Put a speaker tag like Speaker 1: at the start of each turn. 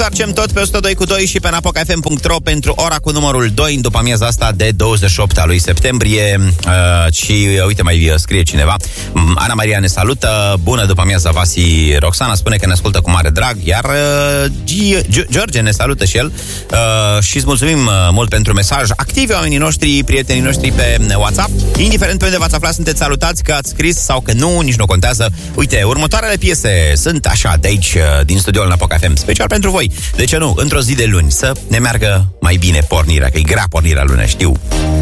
Speaker 1: întoarcem tot pe 102.2 și pe napocafm.ro pentru ora cu numărul 2 în după amiaza asta de 28 a lui septembrie. Și uite, mai scrie cineva. Ana Maria ne salută. Bună după amiaza, Vasi. Roxana spune că ne ascultă cu mare drag. Iar George ne salută și el. Și îți mulțumim mult pentru mesaj. Activi oamenii noștri, prietenii noștri pe WhatsApp. Indiferent pe unde v-ați aflat, sunteți salutați, că ați scris sau că nu, nici nu contează. Uite, următoarele piese sunt așa, de aici, din studioul Napoc FM, special pentru voi. De ce nu? Într-o zi de luni să ne meargă mai bine pornirea, că e grea pornirea lunea, știu.